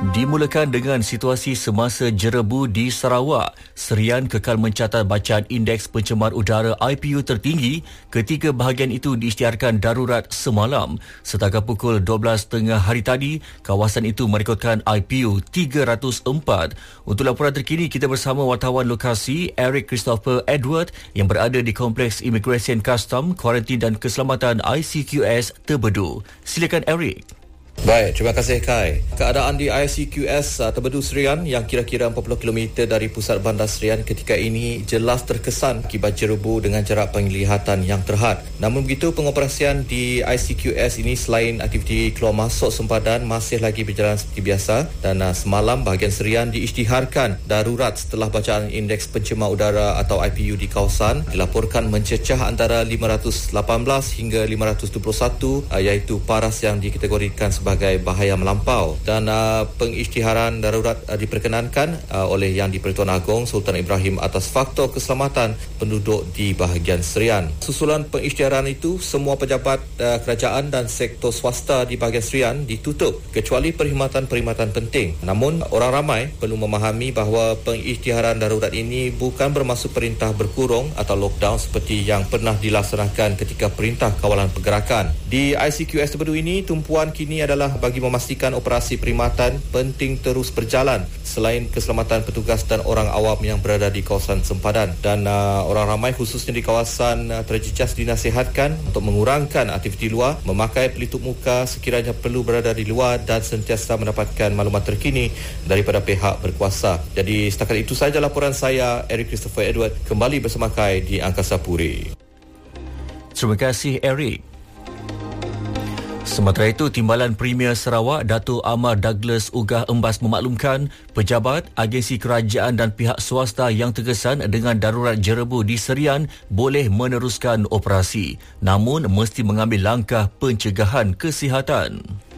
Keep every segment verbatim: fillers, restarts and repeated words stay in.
Dimulakan dengan situasi semasa jerebu di Sarawak. Serian kekal mencatat bacaan indeks pencemar udara I P U tertinggi ketika bahagian itu diisytiharkan darurat semalam. Setakat pukul dua belas tiga puluh hari tadi, kawasan itu merekodkan I P U tiga ratus empat. Untuk laporan terkini, kita bersama wartawan lokasi Eric Christopher Edward yang berada di Kompleks Immigration Custom, Kuarantin dan Keselamatan I C Q S Terbedu. Silakan Eric. Baik, terima kasih Kai. Keadaan di I C Q S uh, Terbedu Serian yang kira-kira empat puluh kilometer dari pusat bandar Serian ketika ini jelas terkesan akibat jerebu dengan jarak penglihatan yang terhad. Namun begitu, pengoperasian di I C Q S ini selain aktiviti keluar masuk sempadan masih lagi berjalan seperti biasa, dan uh, semalam bahagian Serian diisytiharkan darurat setelah bacaan indeks pencemar udara atau I P U di kawasan dilaporkan mencecah antara lima ratus lapan belas hingga lima ratus dua puluh satu, uh, iaitu paras yang dikategorikan sebagai bahaya melampau, dan uh, pengisytiharan darurat uh, diperkenankan uh, oleh Yang di-Pertuan Agong Sultan Ibrahim atas faktor keselamatan penduduk di bahagian Serian. Susulan pengisytiharan itu, semua pejabat uh, kerajaan dan sektor swasta di bahagian Serian ditutup kecuali perkhidmatan-perkhidmatan penting. Namun orang ramai perlu memahami bahawa pengisytiharan darurat ini bukan bermaksud perintah berkurung atau lockdown seperti yang pernah dilaksanakan ketika perintah kawalan pergerakan. Di I C Q S Terbedu ini, tumpuan kini adalah adalah bagi memastikan operasi perkhidmatan penting terus berjalan selain keselamatan petugas dan orang awam yang berada di kawasan sempadan. Dan uh, orang ramai khususnya di kawasan uh, terjejas dinasihatkan untuk mengurangkan aktiviti luar, memakai pelitup muka sekiranya perlu berada di luar dan sentiasa mendapatkan maklumat terkini daripada pihak berkuasa. Jadi setakat itu sahaja laporan saya, Eric Christopher Edward, kembali bersama Kai di Angkasa Puri. Terima kasih Eric. Sementara itu, Timbalan Premier Sarawak Dato' Amar Douglas Ugah Embas memaklumkan pejabat, agensi kerajaan dan pihak swasta yang terkesan dengan darurat jerebu di Serian boleh meneruskan operasi, namun mesti mengambil langkah pencegahan kesihatan.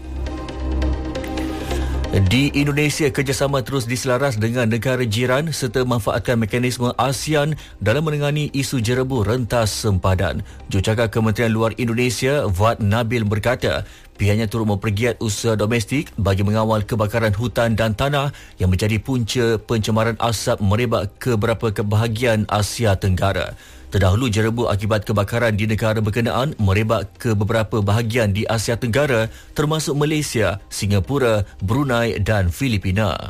Di Indonesia, kerjasama terus diselaras dengan negara jiran serta memanfaatkan mekanisme ASEAN dalam menangani isu jerebu rentas sempadan. Jurucakap Kementerian Luar Indonesia, Wad Nabil berkata, pihaknya turut mempergiat usaha domestik bagi mengawal kebakaran hutan dan tanah yang menjadi punca pencemaran asap merebak ke beberapa kebahagian Asia Tenggara. Terdahulu, jerebu akibat kebakaran di negara berkenaan merebak ke beberapa bahagian di Asia Tenggara termasuk Malaysia, Singapura, Brunei dan Filipina.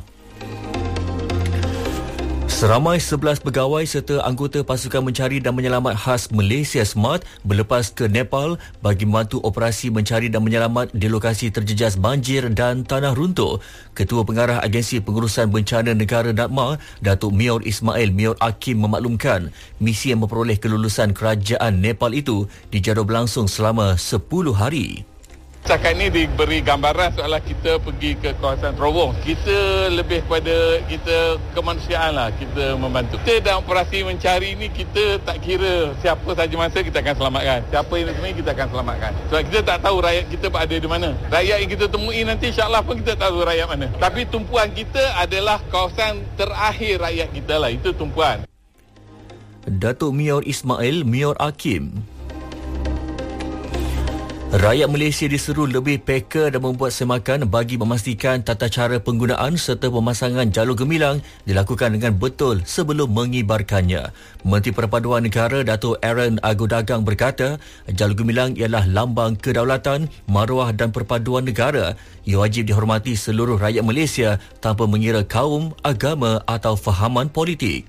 Seramai sebelas pegawai serta anggota pasukan mencari dan menyelamat khas Malaysia SMART berlepas ke Nepal bagi membantu operasi mencari dan menyelamat di lokasi terjejas banjir dan tanah runtuh. Ketua Pengarah Agensi Pengurusan Bencana Negara NADMA, Datuk Mior Ismail Mior Akim memaklumkan misi yang memperoleh kelulusan kerajaan Nepal itu dijadual berlangsung selama sepuluh hari. Setakat ini diberi gambaran seolah kita pergi ke kawasan terowong. Kita lebih pada kita kemanusiaan lah, kita membantu. Kita dalam operasi mencari ini, kita tak kira siapa saja masa kita akan selamatkan. Siapa yang sebenarnya kita akan selamatkan. Sebab kita tak tahu rakyat kita berada di mana. Rakyat yang kita temui nanti insyaAllah pun kita tahu rakyat mana. Tapi tumpuan kita adalah kawasan terakhir rakyat kita lah, itu tumpuan. Datuk Mior Ismail Mior Akim. Rakyat Malaysia diseru lebih peka dan membuat semakan bagi memastikan tata cara penggunaan serta pemasangan jalur gemilang dilakukan dengan betul sebelum mengibarkannya. Menteri Perpaduan Negara Dato' Aaron Agodagang berkata, jalur gemilang ialah lambang kedaulatan, maruah dan perpaduan negara. Ia wajib dihormati seluruh rakyat Malaysia tanpa mengira kaum, agama atau fahaman politik.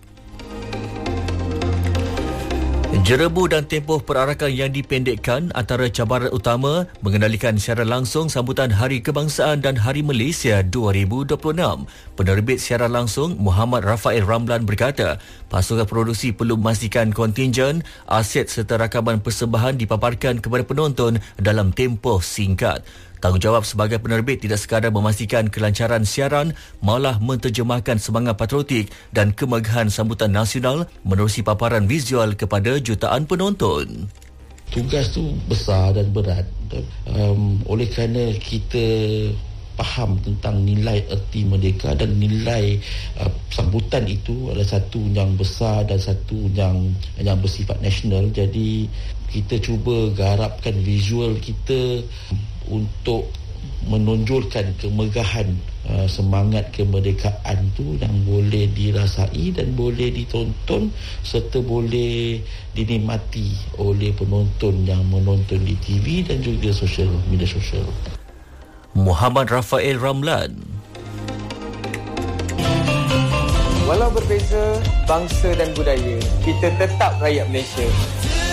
Jerebu dan tempoh perarakan yang dipendekkan antara cabaran utama mengendalikan siaran langsung sambutan Hari Kebangsaan dan Hari Malaysia dua ribu dua puluh enam. Penerbit siaran langsung Muhammad Rafael Ramlan berkata, pasukan produksi perlu memastikan kontingen, aset serta rakaman persembahan dipaparkan kepada penonton dalam tempoh singkat. Tanggungjawab sebagai penerbit tidak sekadar memastikan kelancaran siaran, malah menterjemahkan semangat patriotik dan kemegahan sambutan nasional menerusi paparan visual kepada jutaan penonton. Tugas tu besar dan berat. Um, oleh kerana kita faham tentang nilai erti merdeka dan nilai uh, sambutan itu adalah satu yang besar dan satu yang yang bersifat nasional. Jadi kita cuba garapkan visual kita untuk menonjolkan kemegahan uh, semangat kemerdekaan tu yang boleh dirasai dan boleh ditonton serta boleh dinikmati oleh penonton yang menonton di T V dan juga sosial media sosial. Muhammad Rafael Ramlan. Walau berbeza bangsa dan budaya, kita tetap rakyat Malaysia.